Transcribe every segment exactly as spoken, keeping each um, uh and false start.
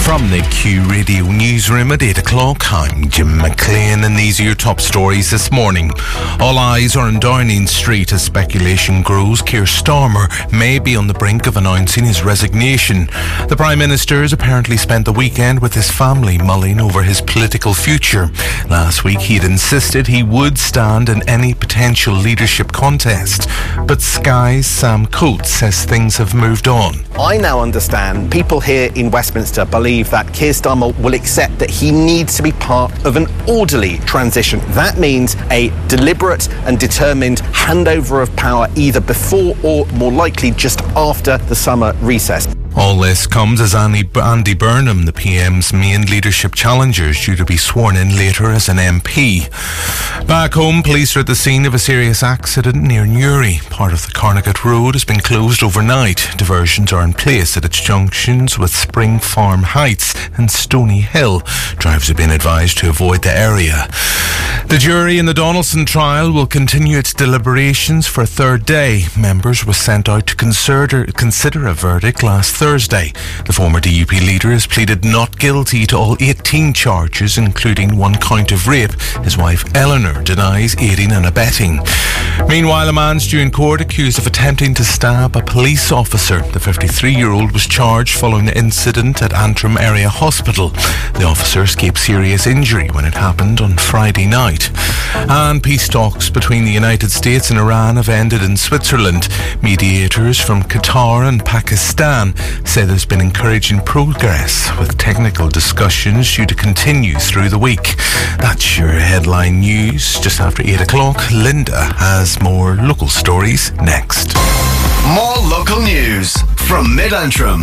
From the Q Radio newsroom at eight o'clock, I'm Jim McLean and these are your top stories this morning. All eyes are on Downing Street as speculation grows. Keir Starmer may be on the brink of announcing his resignation. The Prime Minister has apparently spent the weekend with his family mulling over his political future. Last week he had insisted he would stand in any potential leadership contest. But Sky's Sam Coates says things have moved on. I now understand people here in Westminster believe that Keir Starmer will accept that he needs to be part of an orderly transition. That means a deliberate and determined handover of power either before or more likely just after the summer recess. All this comes as Andy Burnham, the P M's main leadership challenger, is due to be sworn in later as an M P. Back home, police are at the scene of a serious accident near Newry. Part of the Carnegat Road has been closed overnight. Diversions are in place at its junctions with Spring Farm Heights and Stony Hill. Drivers have been advised to avoid the area. The jury in the Donaldson trial will continue its deliberations for a third day. Members were sent out to consider, consider a verdict last Thursday. Thursday. The former D U P leader has pleaded not guilty to all eighteen charges, including one count of rape. His wife Eleanor denies aiding and abetting. Meanwhile, a man's due in court accused of attempting to stab a police officer. The fifty-three-year-old was charged following the incident at Antrim Area Hospital. The officer escaped serious injury when it happened on Friday night. And peace talks between the United States and Iran have ended in Switzerland. Mediators from Qatar and Pakistan say there's been encouraging progress, with technical discussions due to continue through the week. That's your headline news. Just after eight o'clock, Linda has more local stories next. More local news from Mid-Antrim.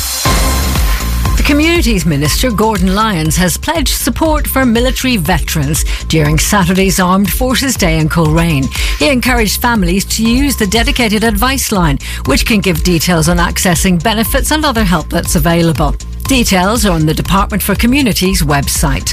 The Communities Minister, Gordon Lyons, has pledged support for military veterans during Saturday's Armed Forces Day in Coleraine. He encouraged families to use the dedicated advice line, which can give details on accessing benefits and other help that's available. Details are on the Department for Communities website.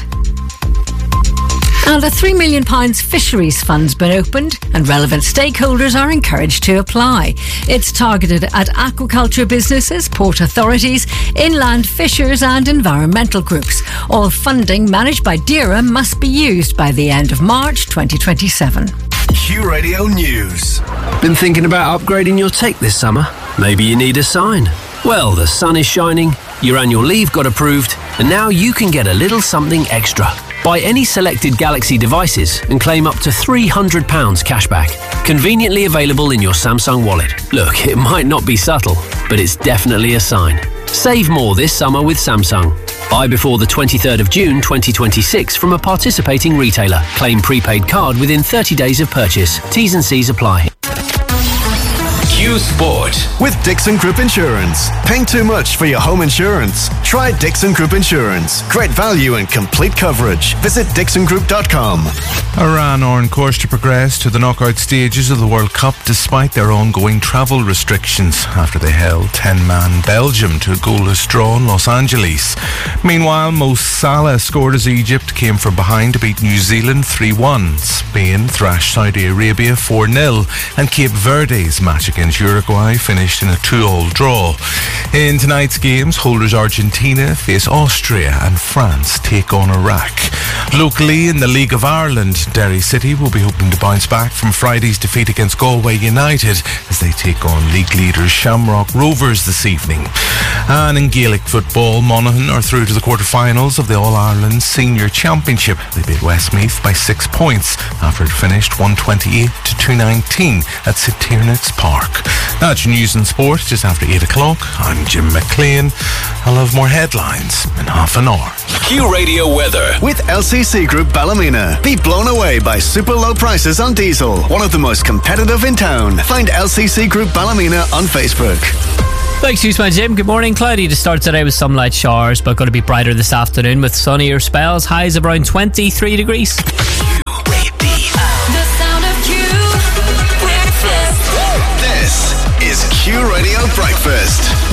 And a three million pounds fisheries fund's been opened and relevant stakeholders are encouraged to apply. It's targeted at aquaculture businesses, port authorities, inland fishers and environmental groups. All funding managed by DERA must be used by the end of March twenty twenty-seven. Q Radio News. Been thinking about upgrading your take this summer? Maybe you need a sign. Well, the sun is shining, your annual leave got approved, and now you can get a little something extra. Buy any selected Galaxy devices and claim up to three hundred pounds cashback. Conveniently available in your Samsung wallet. Look, it might not be subtle, but it's definitely a sign. Save more this summer with Samsung. Buy before the twenty-third of June twenty twenty-six from a participating retailer. Claim prepaid card within thirty days of purchase. T's and C's apply. Q Sport with Dixon Group Insurance. Paying too much for your home insurance? Try Dixon Group Insurance. Great value and complete coverage. Visit dixon group dot com. Iran are on course to progress to the knockout stages of the World Cup despite their ongoing travel restrictions after they held ten-man Belgium to a goalless draw in Los Angeles. Meanwhile, Mo Salah scored as Egypt came from behind to beat New Zealand three one. Spain thrashed Saudi Arabia four nil and Cape Verde's match against Uruguay finished in a two-all draw. In tonight's games, holders Argentina face Austria and France take on Iraq. Locally in the League of Ireland, Derry City will be hoping to bounce back from Friday's defeat against Galway United as they take on league leaders Shamrock Rovers this evening. And in Gaelic football, Monaghan are through to the quarter-finals of the All-Ireland Senior Championship. They beat Westmeath by six points after it finished one twenty-eight to two nineteen at St Tiernan's Park. That's your news and sport just after eight o'clock. I'm Jim McLean. I'll have more headlines in half an hour. Q Radio weather with L C C Group Ballymena. Be blown away by super low prices on diesel. One of the most competitive in town. Find L C C Group Ballymena on Facebook. Thanks, Newsman Jim. Good morning. Cloudy to start today with some light showers, but going to be brighter this afternoon with sunnier spells. Highs of around twenty-three degrees. The sound of Q Breakfast. This is Q Radio Breakfast.